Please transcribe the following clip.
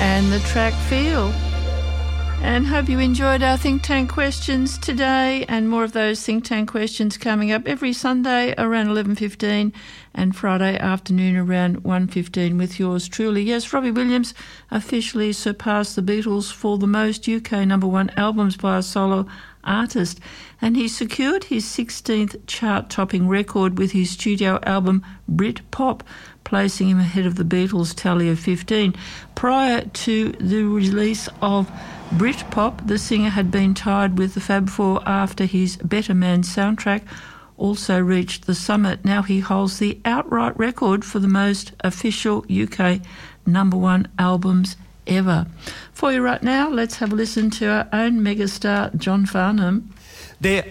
and the track Feel. And hope you enjoyed our Think Tank questions today, and more of those Think Tank questions coming up every Sunday around 11:15 and Friday afternoon around 1:15 with yours truly. Yes, Robbie Williams officially surpassed the Beatles for the most UK #1 albums by a solo artist, and he secured his 16th chart-topping record with his studio album Britpop, placing him ahead of the Beatles' tally of 15. Prior to the release of Britpop, the singer had been tied with the Fab Four after his Better Man soundtrack also reached the summit. Now he holds the outright record for the most official UK #1 albums ever. For you right now, let's have a listen to our own megastar, John Farnham. There